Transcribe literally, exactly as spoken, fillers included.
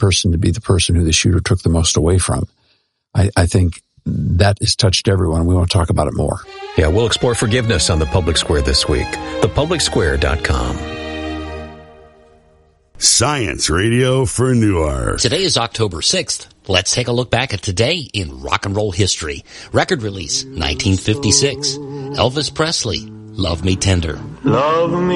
person to be the person who the shooter took the most away from. I, I think that has touched everyone. We want to talk about it more. Yeah, we'll explore forgiveness on The Public Square this week. the public square dot com. Science Radio for Newark. Today is October sixth. Let's take a look back at today in rock and roll history. Record release, nineteen fifty-six. Elvis Presley, Love Me Tender. Love me.